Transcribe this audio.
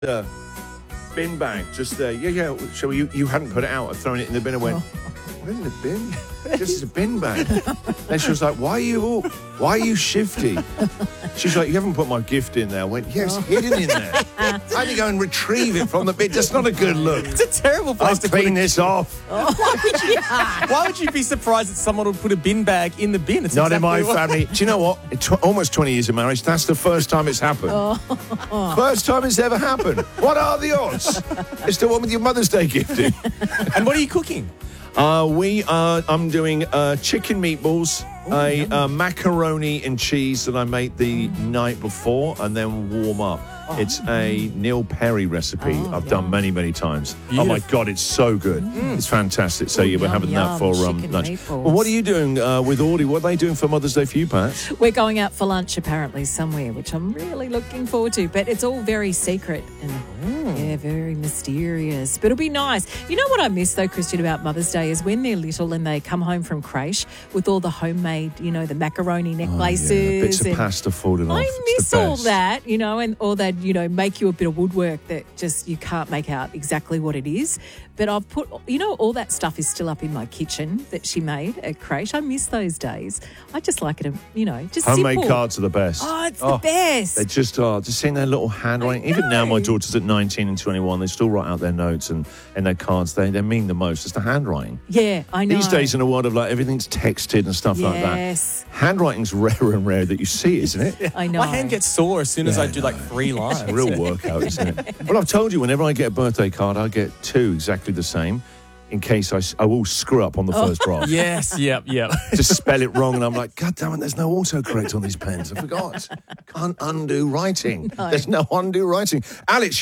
the bin bag just there. Yeah. So you hadn't put it out. I'd thrown it in the bin and went, "What in the bin? This is a bin bag." Then she was like, why are you shifty? She's like, "You haven't put my gift in there." I went, "Yes, hidden in there." I had to go and retrieve it from the bin. That's not a good look. It's a terrible place to clean this off. Why would you be surprised that someone would put a bin bag in the bin? It's Not exactly in my family. Do you know what? Almost 20 years of marriage, that's the first time it's happened. First time it's ever happened. What are the odds? It's the one with your Mother's Day gifting. And what are you cooking? I'm doing chicken meatballs, a macaroni and cheese that I made the night before and then warm up. It's a Neil Perry recipe I've done many, many times. Beautiful. Oh, my God, it's so good. It's fantastic. So we're having that for lunch. Meatballs. Well, what are you doing with Audie? What are they doing for Mother's Day for you, Pat? We're going out for lunch apparently somewhere, which I'm really looking forward to. But it's all very secret and very mysterious. But it'll be nice. You know what I miss though, Christian, about Mother's Day is when they're little and they come home from creche with all the homemade, the macaroni necklaces. Bits of pasta folded off. I It's miss the all best. that, or they'd, make you a bit of woodwork that just you can't make out exactly what it is. But I've put, all that stuff is still up in my kitchen that she made at creche. I miss those days. I just like it, just Homemade simple. cards are the best. Oh, it's the best. They just are. Just seeing their little handwriting. Even now, my daughter's at 19 and 21. They still write out their notes and their cards. They mean the most. It's the handwriting. Yeah, I know. These days, in a world of everything's texted and stuff like that. Yes. Handwriting's rarer and rarer that you see, isn't it? I know. My hand gets sore as soon as I do 3 lines. It's a real workout, isn't it? Well, I've told you, whenever I get a birthday card, I get 2 exactly the same. In case I will screw up on the first draft. Yes, yep. Just spell it wrong, and I'm like, God damn it, there's no autocorrect on these pens. I forgot. Can't undo writing. There's no undo writing. Alex,